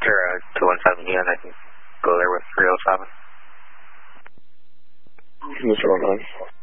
Sure, 217 again, I can go there with 307. Mr. 19.